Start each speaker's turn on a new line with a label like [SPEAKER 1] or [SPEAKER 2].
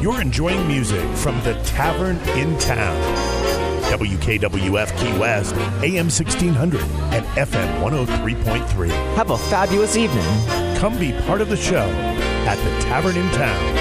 [SPEAKER 1] You're enjoying music from the Tavern in Town. WKWF Key West, AM 1600 and FM 103.3.
[SPEAKER 2] Have a fabulous evening.
[SPEAKER 1] Come be part of the show at the Tavern in Town.